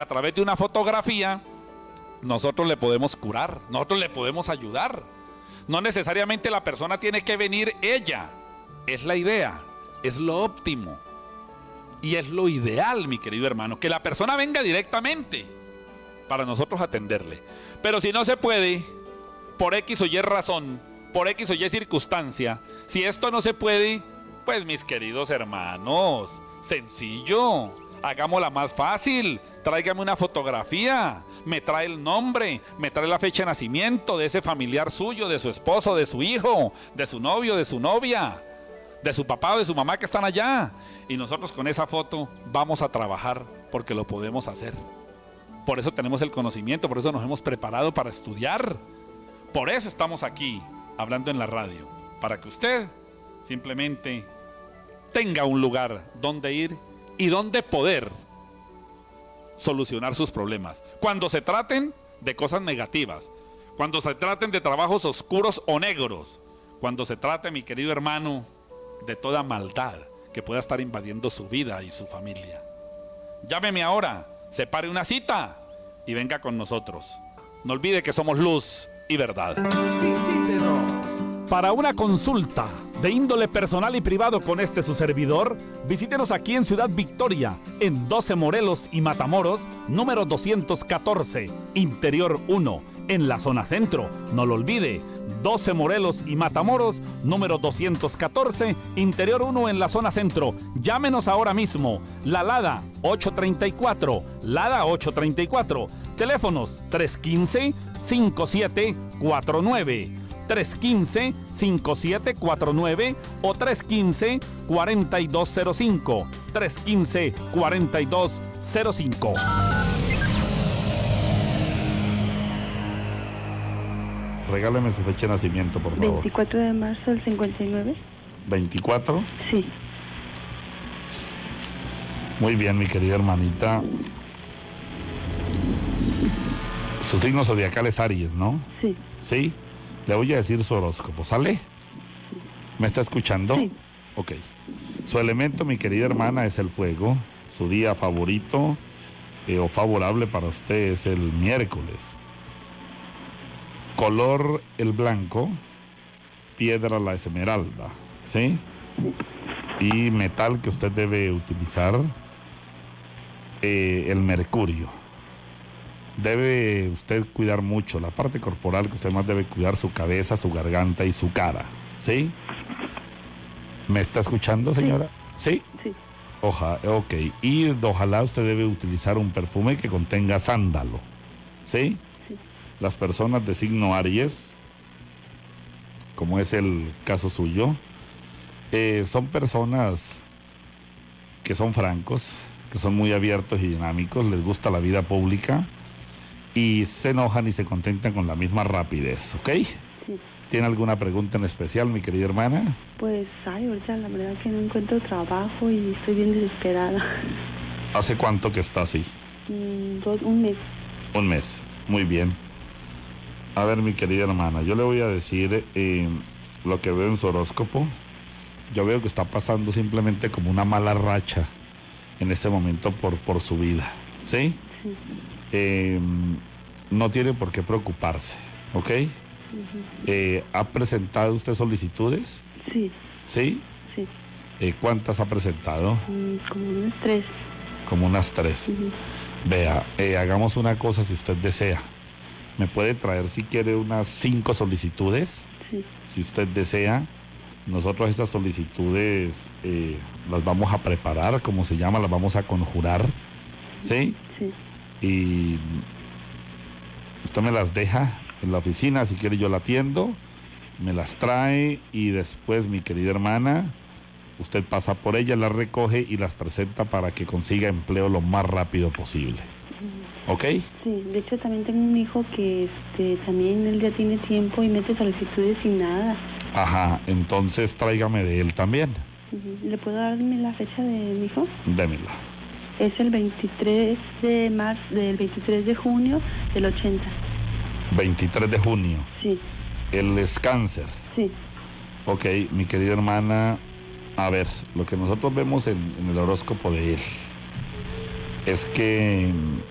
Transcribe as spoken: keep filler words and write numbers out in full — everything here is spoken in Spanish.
través de una fotografía, nosotros le podemos curar, nosotros le podemos ayudar. No necesariamente la persona tiene que venir ella. Es la idea, es lo óptimo. Y es lo ideal, mi querido hermano, que la persona venga directamente para nosotros atenderle. Pero si no se puede, por X o Y razón, por X o Y circunstancia, si esto no se puede, pues mis queridos hermanos, sencillo, hagámosla más fácil. Tráigame una fotografía, me trae el nombre, me trae la fecha de nacimiento de ese familiar suyo, de su esposo, de su hijo, de su novio, de su novia, de su papá o de su mamá que están allá. Y nosotros con esa foto vamos a trabajar porque lo podemos hacer. Por eso tenemos el conocimiento, por eso nos hemos preparado para estudiar. Por eso estamos aquí, hablando en la radio, para que usted simplemente tenga un lugar donde ir y donde poder solucionar sus problemas. Cuando se traten de cosas negativas, cuando se traten de trabajos oscuros o negros, cuando se trate, mi querido hermano, de toda maldad que pueda estar invadiendo su vida y su familia. Llámeme ahora, separe una cita y venga con nosotros. No olvide que somos luz y verdad. Visítenos. Para una consulta de índole personal y privado con este su servidor, visítenos aquí en Ciudad Victoria, en doce Morelos y Matamoros, número doscientos catorce, Interior uno, en la zona centro. No lo olvide, doce Morelos y Matamoros, número doscientos catorce, Interior uno, en la zona centro. Llámenos ahora mismo. La Lada ocho treinta y cuatro, Lada ocho treinta y cuatro. Teléfonos tres uno cinco, cinco siete cuatro nueve. tres uno cinco, cinco siete cuatro nueve o tres uno cinco, cuatro dos cero cinco. tres uno cinco, cuatro dos cero cinco. Regáleme su fecha de nacimiento, por favor. veinticuatro de marzo del cincuenta y nueve. ¿veinticuatro? Sí. Muy bien, mi querida hermanita. Su signo zodiacal es Aries, ¿no? Sí. ¿Sí? Le voy a decir su horóscopo, ¿sale? ¿Me está escuchando? Sí. Ok. Su elemento, mi querida hermana, es el fuego. Su día favorito eh, o favorable para usted es el miércoles. Color el blanco, piedra la esmeralda, ¿sí? Y metal que usted debe utilizar, eh, el mercurio. Debe usted cuidar mucho la parte corporal, que usted más debe cuidar: su cabeza, su garganta y su cara, ¿sí? ¿Me está escuchando, señora? ¿Sí? Sí. Oja, ok. Y ojalá usted debe utilizar un perfume que contenga sándalo, ¿sí? Sí. Las personas de signo Aries, como es el caso suyo, eh, son personas que son francos, que son muy abiertos y dinámicos, les gusta la vida pública y se enojan y se contentan con la misma rapidez, ¿ok? Sí. ¿Tiene alguna pregunta en especial, mi querida hermana? Pues, ay, ahorita la verdad que no encuentro trabajo y estoy bien desesperada. ¿Hace cuánto que está así? Mm, dos, un mes. Un mes, muy bien. A ver, mi querida hermana, yo le voy a decir eh, lo que veo en su horóscopo. Yo veo que está pasando simplemente como una mala racha en este momento por, por su vida, ¿sí? Sí. Eh, no tiene por qué preocuparse, ¿ok? Uh-huh. Eh, ¿ha presentado usted solicitudes? Sí. ¿Sí? Sí. Eh, ¿Cuántas ha presentado? Mm, como unas tres. Como unas tres. Uh-huh. Vea, eh, hagamos una cosa si usted desea. Me puede traer, si quiere, unas cinco solicitudes, Sí. si usted desea. Nosotros esas solicitudes eh, las vamos a preparar, como se llama, las vamos a conjurar, ¿sí? Sí. Y usted me las deja en la oficina, si quiere yo la atiendo, me las trae y después, mi querida hermana, usted pasa por ella, las recoge y las presenta para que consiga empleo lo más rápido posible. ¿Ok? Sí, de hecho también tengo un hijo que este, también él ya tiene tiempo y mete solicitudes sin nada. Ajá, entonces tráigame de él también. Uh-huh. ¿Le puedo darme la fecha de mi hijo? Démela. Es el veintitrés de marzo, del veintitrés de junio del ochenta. veintitrés de junio. Sí. Él es cáncer. Sí. Ok, mi querida hermana, a ver, lo que nosotros vemos en, en el horóscopo de él es que